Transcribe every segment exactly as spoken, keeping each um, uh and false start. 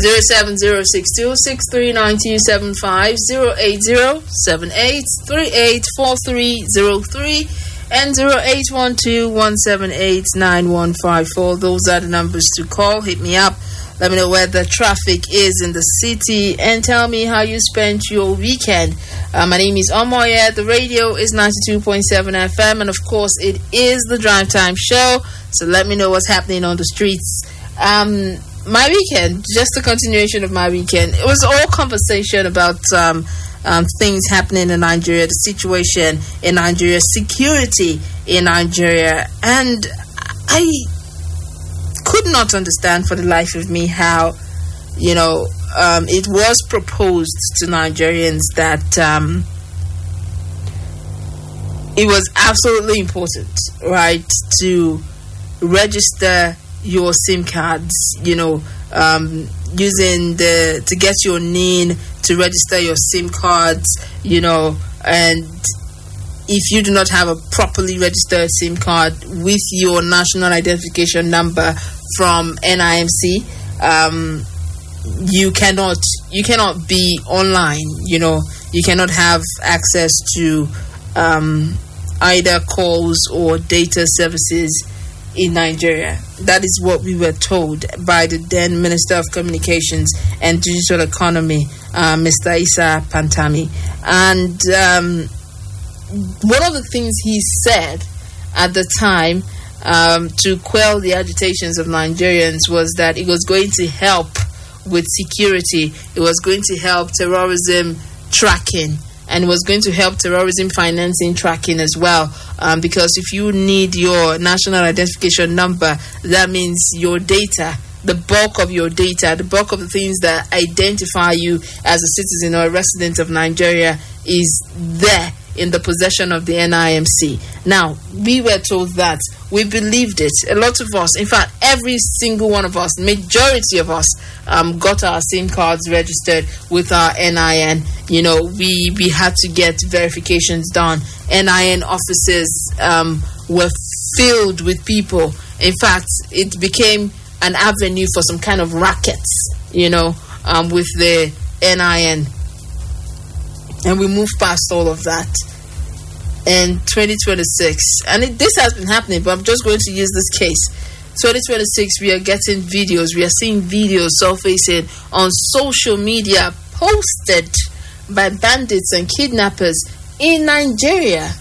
zero seven zero six two six three nine two seven five, zero eight zero seven eight three eight four three zero three, and zero eight one two one seven eight nine one five four. Those are the numbers to call. Hit me up. Let me know where the traffic is in the city and tell me how you spent your weekend. Uh, my name is Omoye. The radio is ninety-two point seven F M, and of course, it is the Drive Time Show. So let me know what's happening on the streets. Um, my weekend, just a continuation of my weekend. It was all conversation about um, um, things happening in Nigeria, the situation in Nigeria, security in Nigeria, and I could not understand for the life of me how, you know, um, it was proposed to Nigerians that um, it was absolutely important, right, to register your SIM cards, you know, um, using the, to get your N I N, to register your SIM cards, you know, and if you do not have a properly registered SIM card with your national identification number from N I M C, um, you cannot you cannot be online. You know, you cannot have access to um, either calls or data services in Nigeria. That is what we were told by the then Minister of Communications and Digital Economy, uh, Mister Issa Pantami, and um, one of the things he said at the time um, to quell the agitations of Nigerians was that it was going to help with security, it was going to help terrorism tracking, and it was going to help terrorism financing tracking as well. Um, because if you need your national identification number, that means your data, the bulk of your data, the bulk of the things that identify you as a citizen or a resident of Nigeria is there in the possession of the N I M C. Now, we were told that. We believed it. A lot of us, in fact, every single one of us, majority of us, um, got our SIM cards registered with our N I N. You know, we, we had to get verifications done. N I N offices um, were filled with people. In fact, it became an avenue for some kind of rackets, you know, um, with the N I N. And we moved past all of that in twenty twenty-six. And it, this has been happening, but I'm just going to use this case. twenty twenty-six, we are getting videos. We are seeing videos surfacing on social media posted by bandits and kidnappers in Nigeria.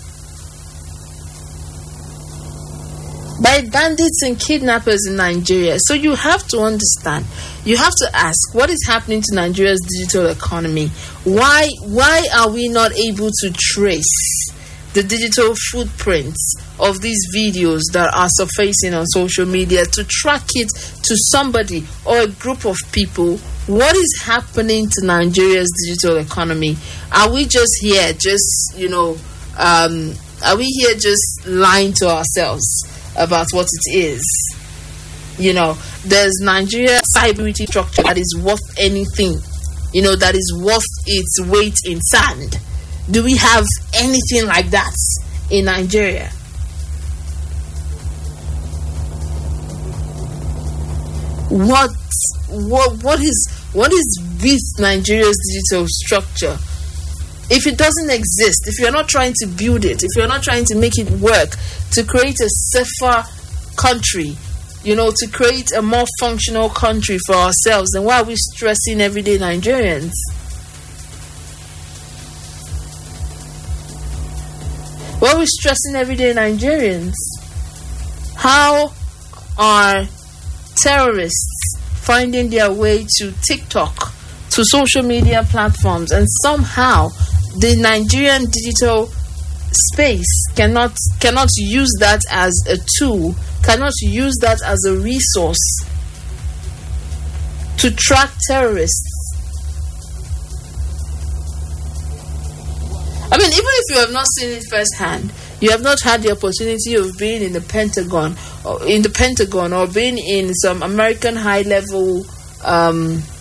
By bandits and kidnappers in Nigeria. So you have to understand, you have to ask, what is happening to Nigeria's digital economy? Why why are we not able to trace the digital footprints of these videos that are surfacing on social media, to track it to somebody or a group of people? What is happening to Nigeria's digital economy? Are we just here, just, you know, um, are we here just lying to ourselves about what it is? You know, there's Nigeria cybersecurity structure that is worth anything, you know, that is worth its weight in sand. Do we have anything like that in Nigeria? What what what is what is with Nigeria's digital structure? If it doesn't exist, if you're not trying to build it, if you're not trying to make it work, to create a safer country, you know, to create a more functional country for ourselves, then why are we stressing everyday Nigerians? Why are we stressing everyday Nigerians? How are terrorists finding their way to TikTok, to social media platforms, and somehow the Nigerian digital space cannot cannot use that as a tool, cannot use that as a resource to track terrorists? I mean, even if you have not seen it firsthand, you have not had the opportunity of being in the Pentagon or in the Pentagon or being in some American high level um